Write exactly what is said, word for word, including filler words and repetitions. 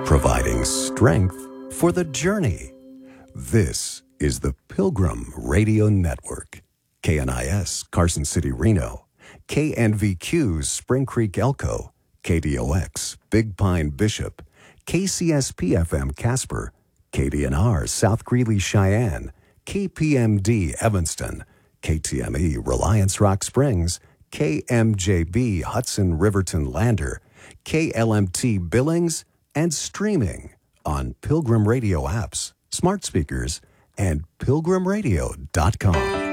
providing strength for the journey. This is the Pilgrim Radio Network. K N I S, Carson City, Reno. K N V Q, Spring Creek, Elko. K D O X, Big Pine, Bishop. K C S P F M, Casper. K D N R, South Greeley, Cheyenne. K P M D, Evanston. K T M E, Reliance Rock Springs. K M J B, Hudson Riverton Lander. K L M T, Billings. And streaming on Pilgrim Radio apps, smart speakers, and pilgrim radio dot com.